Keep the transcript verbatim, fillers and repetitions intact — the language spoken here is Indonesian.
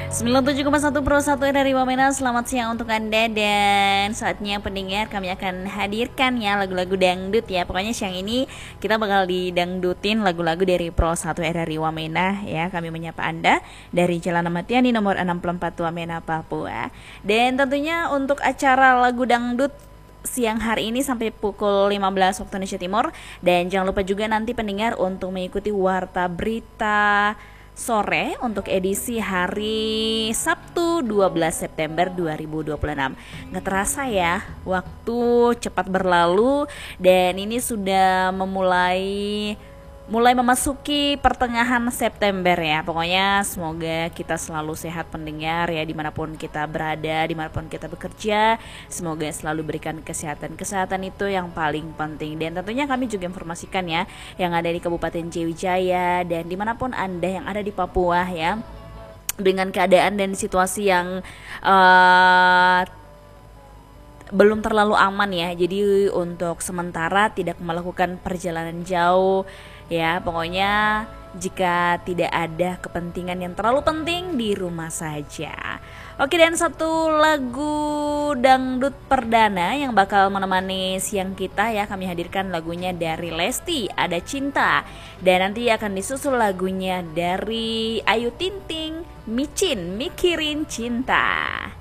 sembilan puluh tujuh koma satu Pro satu dari Wamena. Selamat siang untuk Anda dan saatnya pendengar kami akan hadirkan ya lagu-lagu dangdut ya. Pokoknya siang ini kita bakal didangdutin lagu-lagu dari Pro satu R R I Wamena ya. Kami menyapa Anda dari Jalan Amatian di nomor enam puluh empat Wamena, Papua. Dan tentunya untuk acara lagu dangdut siang hari ini sampai pukul lima belas waktu Indonesia Timur. Dan jangan lupa juga nanti pendengar untuk mengikuti Warta Berita sore untuk edisi hari Sabtu dua belas September dua ribu dua puluh enam. Nggak terasa ya, waktu cepat berlalu dan ini sudah memulai mulai memasuki pertengahan September ya. Pokoknya semoga kita selalu sehat pendengar ya, dimanapun kita berada, dimanapun kita bekerja. Semoga selalu berikan kesehatan-kesehatan, itu yang paling penting. Dan tentunya kami juga informasikan ya, yang ada di Kabupaten Jayawijaya dan dimanapun Anda yang ada di Papua ya, dengan keadaan dan situasi yang uh, belum terlalu aman ya. Jadi untuk sementara tidak melakukan perjalanan jauh ya. Pokoknya jika tidak ada kepentingan yang terlalu penting, di rumah saja. Oke, dan satu lagu dangdut perdana yang bakal menemani siang kita ya, kami hadirkan lagunya dari Lesti, Ada Cinta. Dan nanti akan disusul lagunya dari Ayu Ting Ting, Micin, Mikirin Cinta.